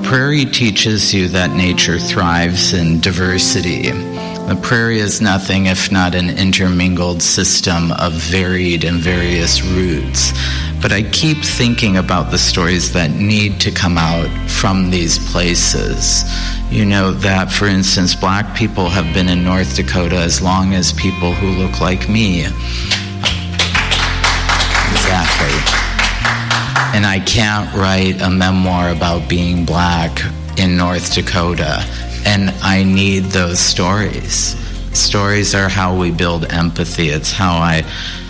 prairie teaches you that nature thrives in diversity. The prairie is nothing if not an intermingled system of varied and various roots. But I keep thinking about the stories that need to come out from these places. You know that, for instance, black people have been in North Dakota as long as people who look like me. Exactly. And I can't write a memoir about being black in North Dakota. And I need those stories. Stories are how we build empathy. It's how I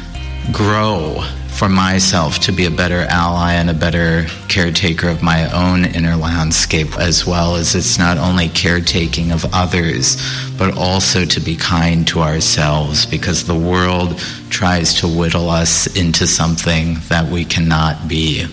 grow for myself to be a better ally and a better caretaker of my own inner landscape, as well as it's not only caretaking of others, but also to be kind to ourselves, because the world tries to whittle us into something that we cannot be.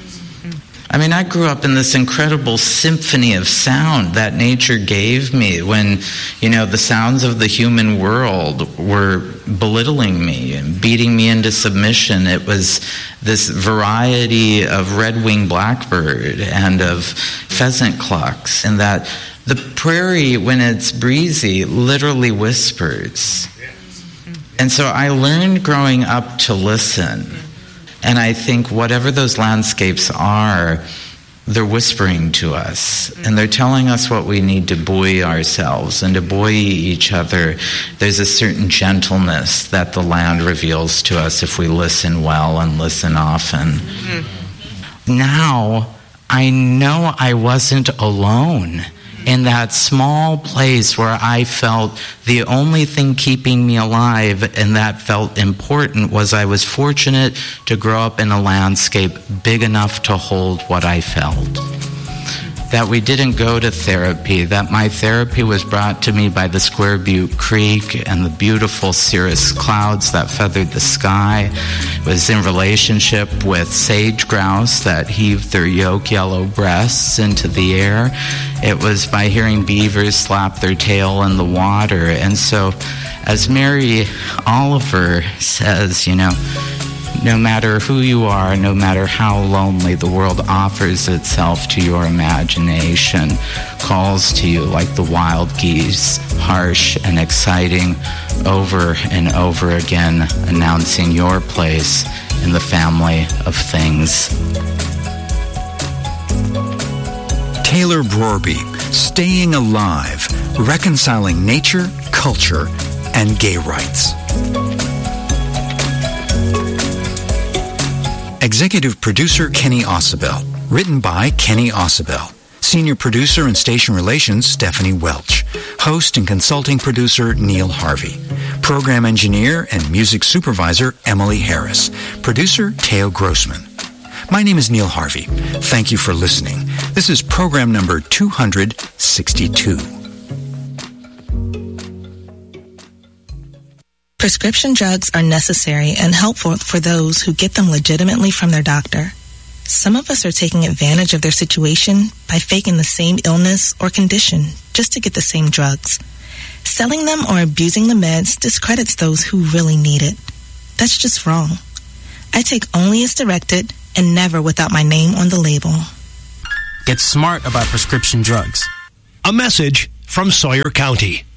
I mean, I grew up in this incredible symphony of sound that nature gave me when, you know, the sounds of the human world were belittling me and beating me into submission. It was this variety of red-winged blackbird and of pheasant clucks, and that the prairie, when it's breezy, literally whispers. And so I learned growing up to listen. And I think whatever those landscapes are, they're whispering to us. And they're telling us what we need to buoy ourselves and to buoy each other. There's a certain gentleness that the land reveals to us if we listen well and listen often. Mm-hmm. Now, I know I wasn't alone in that small place where I felt the only thing keeping me alive and that felt important was I was fortunate to grow up in a landscape big enough to hold what I felt. That we didn't go to therapy, that my therapy was brought to me by the Square Butte Creek and the beautiful cirrus clouds that feathered the sky. It was in relationship with sage grouse that heaved their yolk yellow breasts into the air. It was by hearing beavers slap their tail in the water. And so, as Mary Oliver says, you know, no matter who you are, no matter how lonely, the world offers itself to your imagination, calls to you like the wild geese, harsh and exciting, over and over again, announcing your place in the family of things. Taylor Brorby, staying alive, reconciling nature, culture, and gay rights. Executive producer Kenny Ausubel. Written by Kenny Ausubel. Senior producer and station relations Stephanie Welch. Host and consulting producer Neil Harvey. Program engineer and music supervisor Emily Harris. Producer Teo Grossman. My name is Neil Harvey. Thank you for listening. This is program number 262. Prescription drugs are necessary and helpful for those who get them legitimately from their doctor. Some of us are taking advantage of their situation by faking the same illness or condition just to get the same drugs. Selling them or abusing the meds discredits those who really need it. That's just wrong. I take only as directed and never without my name on the label. Get smart about prescription drugs. A message from Sawyer County.